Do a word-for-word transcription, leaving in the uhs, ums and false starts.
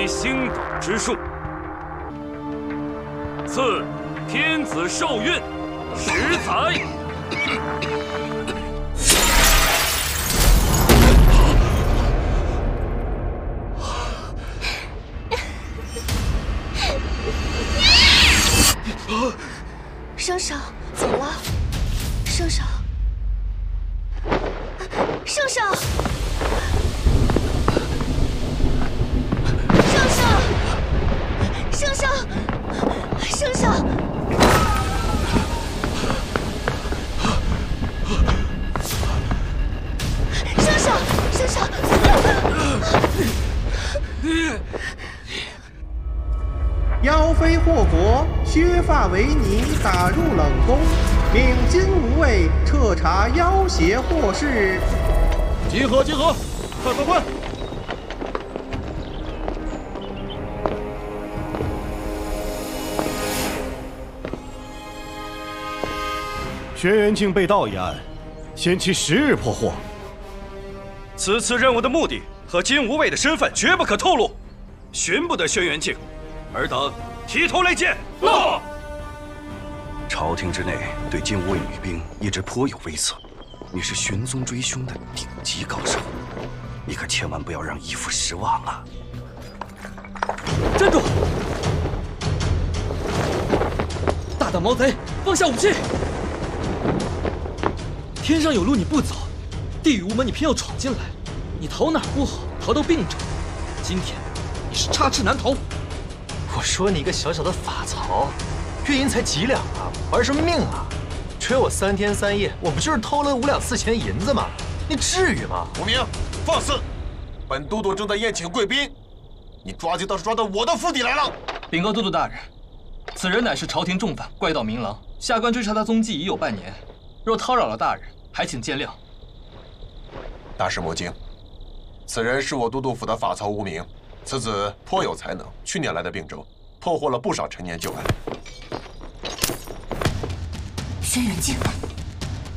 为星斗之术。赐天子受孕，十载。 圣上走了，圣上，圣上，圣上，圣上，圣上。 圣上，圣上， 妖妃祸国，削发为尼打入冷宫，命金吾卫彻查妖邪祸事。 集合，集合，快快快！轩辕镜被盗一案，限期十日破获。 此次任务的目的和金吾卫的身份绝不可透露，寻不得轩辕镜，尔等提头来见。 诺。 朝廷之内对金吾卫女兵一直颇有微词，你是玄宗追凶的顶级高手，你可千万不要让义父失望啊！ 站住！大胆毛贼，放下武器！天上有路你不走。 地狱无门，你偏要闯进来，你逃哪儿不好，逃到并州。今天你是插翅难逃。 我说你一个小小的法曹，月银才几两啊，玩什么命啊？追我三天三夜，我不就是偷了五两四钱银子吗？你至于吗？ 无名，放肆！本都督正在宴请贵宾，你抓鸡倒是抓到我的府邸来了。 禀告都督大人，此人乃是朝廷重犯，怪盗明郎，下官追查他踪迹已有半年，若叨扰了大人，还请见谅。 大事莫惊，此人是我都督府的法曹无名，此子颇有才能，去年来的并州，破获了不少陈年旧案。 轩辕镜。